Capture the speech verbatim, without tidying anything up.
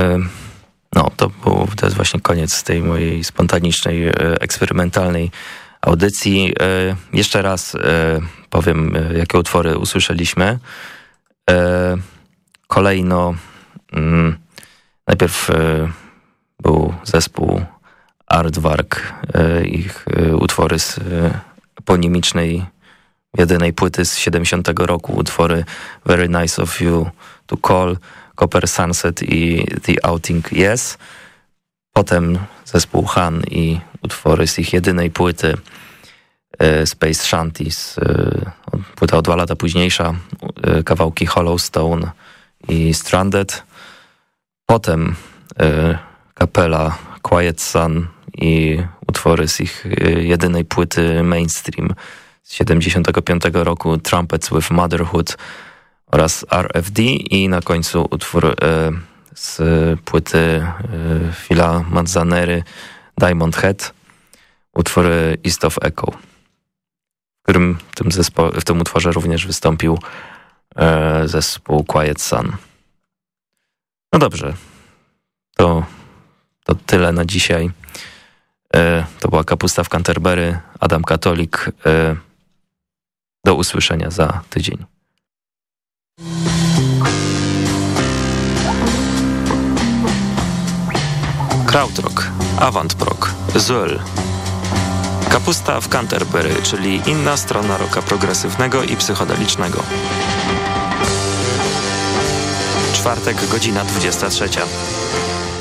No, to, był, to jest właśnie koniec tej mojej spontanicznej, eksperymentalnej audycji. Jeszcze raz powiem, jakie utwory usłyszeliśmy. Kolejno najpierw był zespół Aardvark, ich utwory z eponimicznej jedynej płyty z siedemdziesiątego roku, utwory Very Nice of You to Call, Copper Sunset i The Outing Yes. Potem zespół Han i utwory z ich jedynej płyty Space Shanties, płyta o dwa lata późniejsza, kawałki Hollow Stone i Stranded. Potem kapela Quiet Sun i utwory z ich jedynej płyty Mainstream z siedemdziesiątego piątego roku, Trumpets with Motherhood oraz R F D i na końcu utwór z płyty Phila Manzanery Diamond Head, utwór East of Echo, w którym w tym, zespo- w tym utworze również wystąpił zespół Quiet Sun. No dobrze, to, to tyle na dzisiaj. To była Kapusta w Canterbury, Adam Katolik. Do usłyszenia za tydzień. Krautrock, Avantprog, Zoel. Kapusta w Canterbury, czyli inna strona rocka progresywnego i psychodelicznego. Czwartek, godzina dwudziesta trzecia.